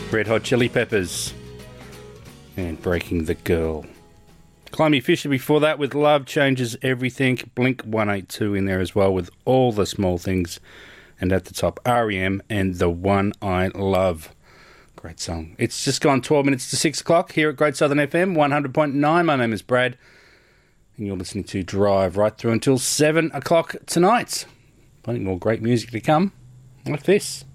Red Hot Chili Peppers and Breaking the Girl. Climby Fisher before that with Love Changes Everything. Blink 182 in there as well with All the Small Things. And at the top, R.E.M. and The One I Love. Great song. It's just gone 12 minutes to 6 o'clock here at Great Southern FM 100.9. My name is Brad. And you're listening to Drive right through until 7 o'clock tonight. Plenty more great music to come like this.